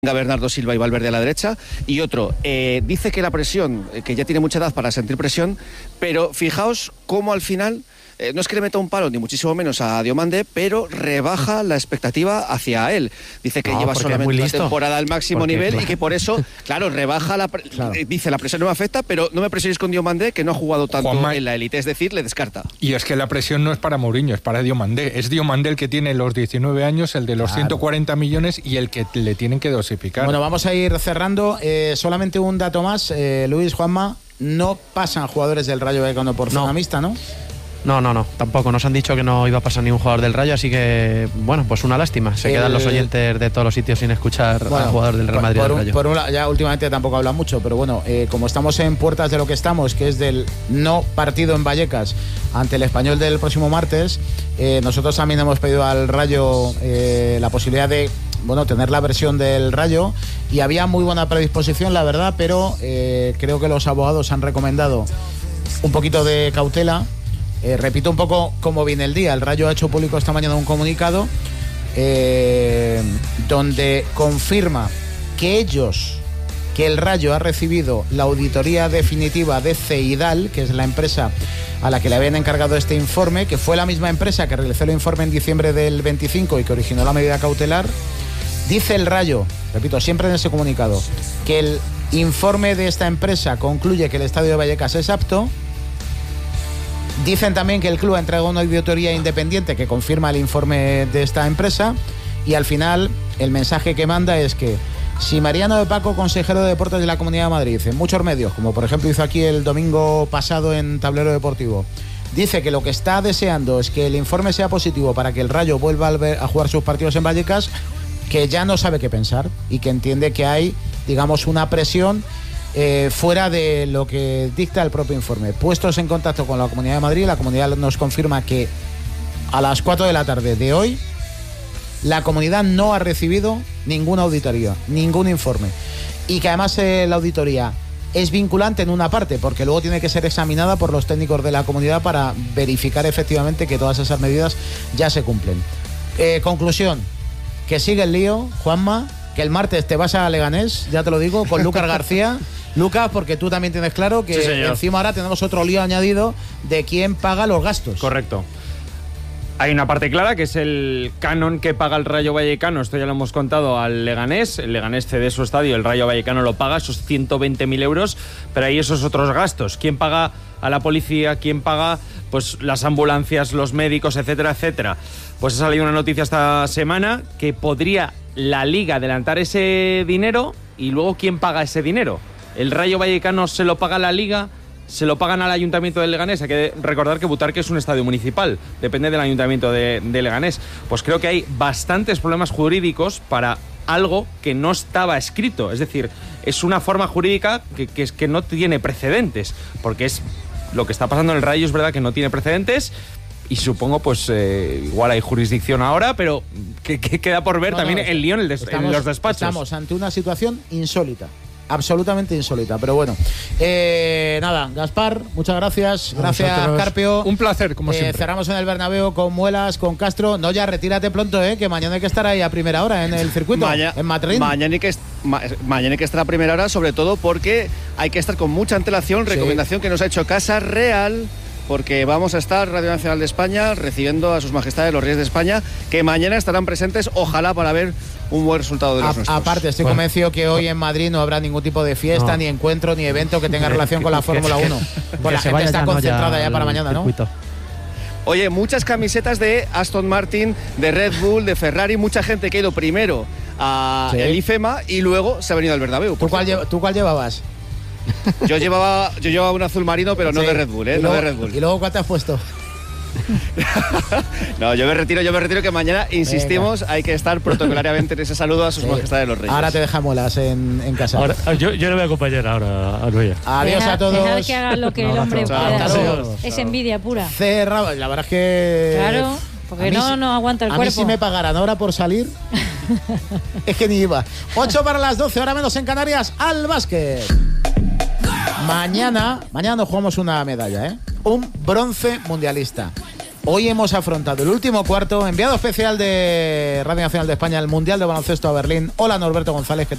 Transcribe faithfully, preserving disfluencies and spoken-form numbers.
Bernardo Silva y Valverde a la derecha, y otro, eh, dice que la presión, eh, que ya tiene mucha edad para sentir presión, pero fijaos cómo al final, eh, no es que le meta un palo ni muchísimo menos a Diomande, pero rebaja la expectativa hacia él. Dice que no, lleva solamente una temporada al máximo porque, nivel claro. y que por eso, claro, rebaja la pre- claro. dice la presión no me afecta, pero no me presionéis con Diomande, que no ha jugado tanto Juanma, en la élite, es decir, le descarta. Y es que la presión no es para Mourinho, es para Diomande. Es Diomande el que tiene los diecinueve años, el de los claro. ciento cuarenta millones y el que le tienen que dosificar. Bueno, vamos a ir cerrando. Eh, solamente un dato más, eh, Luis, Juanma, no pasan jugadores del Rayo Vallecano por zona no. mixta, ¿no? No, no, no, tampoco. Nos han dicho que no iba a pasar ningún jugador del Rayo, así que, bueno, pues una lástima. Se el... quedan los oyentes de todos los sitios sin escuchar bueno, al jugador del Real Madrid. Por, del un, Rayo. Por un, ya últimamente tampoco habla mucho, pero bueno, eh, como estamos en puertas de lo que estamos, que es del no partido en Vallecas ante el Español del próximo martes, eh, nosotros también hemos pedido al Rayo eh, la posibilidad de bueno, tener la versión del Rayo, y había muy buena predisposición, la verdad, pero eh, creo que los abogados han recomendado un poquito de cautela. Eh, repito un poco cómo viene el día. El Rayo ha hecho público esta mañana un comunicado eh, donde confirma que ellos, que el Rayo ha recibido la auditoría definitiva de Ceidal, que es la empresa a la que le habían encargado este informe, que fue la misma empresa que realizó el informe en diciembre del veinticinco y que originó la medida cautelar. Dice el Rayo, repito, siempre en ese comunicado, que el informe de esta empresa concluye que el estadio de Vallecas es apto. Dicen también que el club ha entregado una auditoría independiente que confirma el informe de esta empresa, y al final el mensaje que manda es que si Mariano de Paco, consejero de Deportes de la Comunidad de Madrid, en muchos medios, como por ejemplo hizo aquí el domingo pasado en Tablero Deportivo, dice que lo que está deseando es que el informe sea positivo para que el Rayo vuelva a jugar sus partidos en Vallecas, que ya no sabe qué pensar y que entiende que hay, digamos, una presión Eh, fuera de lo que dicta el propio informe. Puestos en contacto con la Comunidad de Madrid, la Comunidad nos confirma que a las cuatro de la tarde de hoy la Comunidad no ha recibido ninguna auditoría, ningún informe, y que además eh, la auditoría es vinculante en una parte, porque luego tiene que ser examinada por los técnicos de la Comunidad para verificar efectivamente que todas esas medidas ya se cumplen. Eh, conclusión, que sigue el lío, Juanma, que el martes te vas a Leganés, ya te lo digo, con Lucas García. Lucas, porque tú también tienes claro que sí, encima ahora tenemos otro lío añadido de quién paga los gastos. Correcto. Hay una parte clara, que es el canon que paga el Rayo Vallecano. Esto ya lo hemos contado al Leganés. El Leganés cede su estadio, el Rayo Vallecano lo paga, esos ciento veinte mil euros, pero hay esos otros gastos. ¿Quién paga a la policía? ¿Quién paga pues las ambulancias, los médicos, etcétera, etcétera? Pues ha salido una noticia esta semana que podría la Liga adelantar ese dinero, y luego ¿quién paga ese dinero? ¿El Rayo Vallecano se lo paga a la Liga? ¿Se lo pagan al Ayuntamiento de Leganés? Hay que recordar que Butarque es un estadio municipal, depende del Ayuntamiento de, de Leganés. Pues creo que hay bastantes problemas jurídicos para algo que no estaba escrito. Es decir, es una forma jurídica que, que, que no tiene precedentes, porque es lo que está pasando en el Rayo, es verdad que no tiene precedentes. Y supongo, pues, eh, igual hay jurisdicción ahora, pero que, que queda por ver no, también no, el lío en, el des- estamos, en los despachos. Estamos ante una situación insólita, absolutamente insólita, pero bueno. Eh, nada, Gaspar, muchas gracias. Gracias, Carpio. Un placer, como eh, siempre. Cerramos en el Bernabéu con Muelas, con Castro. No, ya retírate pronto, eh, que mañana hay que estar ahí a primera hora en el circuito, Maña, en Madrid. Mañana hay, que, ma, mañana hay que estar a primera hora, sobre todo porque hay que estar con mucha antelación. Sí. Recomendación que nos ha hecho Casa Real, porque vamos a estar, Radio Nacional de España, recibiendo a sus majestades los reyes de España, que mañana estarán presentes, ojalá, para ver un buen resultado de los a, nuestros. Aparte, estoy bueno. convencido que hoy en Madrid no habrá ningún tipo de fiesta, no. ni encuentro, ni evento que tenga relación con la Fórmula uno. Pues la gente está concentrada ya, ya para mañana, ¿no? Circuito. Oye, muchas camisetas de Aston Martin, de Red Bull, de Ferrari, mucha gente que ha ido primero a sí. el IFEMA y luego se ha venido al Bernabéu. ¿Tú cuál, lleva, ¿Tú cuál llevabas? Yo llevaba, yo llevaba un azul marino, pero no sí. de Red Bull, ¿eh? ¿Y luego, no de Red Bull. ¿Y luego cuál te has puesto? No, yo me retiro, yo me retiro que mañana, insistimos, Venga. hay que estar protocolariamente en ese saludo a sus sí. majestades los reyes. Ahora te dejamos las en, en casa. Ahora, yo, yo le voy a acompañar ahora a Luella. Adiós Deja, a todos. Dejar que haga lo que el hombre pueda. Adiós. Es envidia pura. Cerrado. La verdad es que... Claro, porque no, si, no aguanta el a cuerpo. A mí si me pagaran ahora por salir, es que ni iba. ocho para las doce, hora menos en Canarias, al básquet. Mañana, mañana nos jugamos una medalla, ¿eh? Un bronce mundialista. Hoy hemos afrontado el último cuarto, enviado especial de Radio Nacional de España al Mundial de Baloncesto a Berlín. Hola, Norberto González, ¿qué tal?